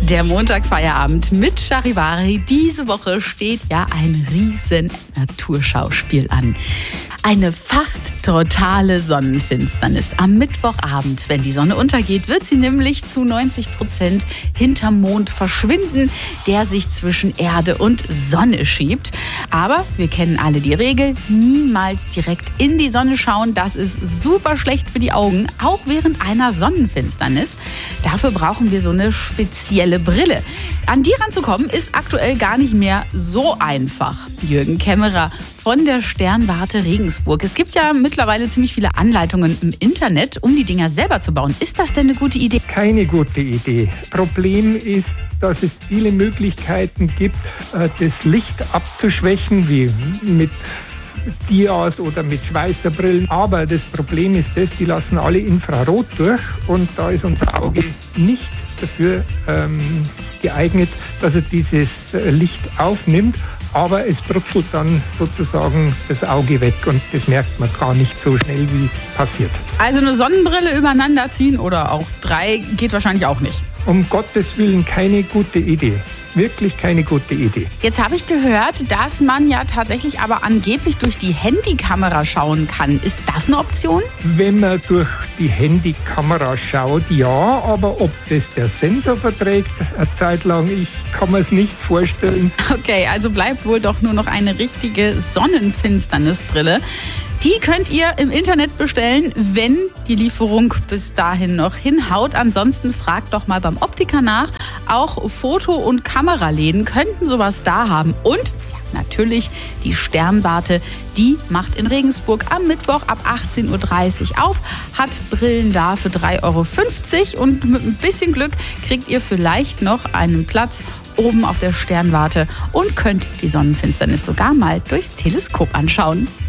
Der Montagfeierabend mit Charivari. Diese Woche steht ja ein riesen Naturschauspiel an. Eine fast totale Sonnenfinsternis. Am Mittwochabend, wenn die Sonne untergeht, wird sie nämlich zu 90% hinterm Mond verschwinden, der sich zwischen Erde und Sonne schiebt. Aber wir kennen alle die Regel, niemals direkt in die Sonne schauen. Das ist super schlecht für die Augen, auch während einer Sonnenfinsternis. Dafür brauchen wir so eine spezielle Brille. An die ranzukommen ist aktuell gar nicht mehr so einfach. Jürgen Kämmerer von der Sternwarte Regensburg. Es gibt ja mittlerweile ziemlich viele Anleitungen im Internet, um die Dinger selber zu bauen. Ist das denn eine gute Idee? Keine gute Idee. Problem ist, dass es viele Möglichkeiten gibt, das Licht abzuschwächen, wie mit Dias oder mit Schweißerbrillen. Aber das Problem ist das, die lassen alle Infrarot durch und da ist unser Auge nicht dafür geeignet, dass er dieses Licht aufnimmt. Aber es brutzelt dann sozusagen das Auge weg und das merkt man gar nicht so schnell, wie es passiert. Also eine Sonnenbrille übereinander ziehen oder auch 3 geht wahrscheinlich auch nicht. Um Gottes Willen keine gute Idee. Wirklich keine gute Idee. Jetzt habe ich gehört, dass man ja tatsächlich aber angeblich durch die Handykamera schauen kann. Ist das eine Option? Wenn man durch die Handykamera schaut, ja, aber ob das der Sensor verträgt, eine Zeit lang, ich kann mir es nicht vorstellen. Okay, also bleibt wohl doch nur noch eine richtige Sonnenfinsternisbrille. Die könnt ihr im Internet bestellen, wenn die Lieferung bis dahin noch hinhaut. Ansonsten fragt doch mal beim Optiker nach. Auch Foto- und Kameraläden könnten sowas da haben. Und ja, natürlich die Sternwarte, die macht in Regensburg am Mittwoch ab 18.30 Uhr auf, hat Brillen da für 3,50 € und mit ein bisschen Glück kriegt ihr vielleicht noch einen Platz oben auf der Sternwarte und könnt die Sonnenfinsternis sogar mal durchs Teleskop anschauen.